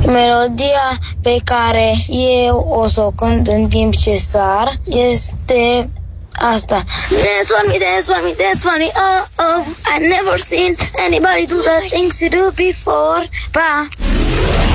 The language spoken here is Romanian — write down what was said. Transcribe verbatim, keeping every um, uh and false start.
Melodia pe care eu o să o cânt în timp ce sar este asta. Dance for me, dance for me, dance for me, oh, oh, I've never seen anybody do the things you do before. Pa!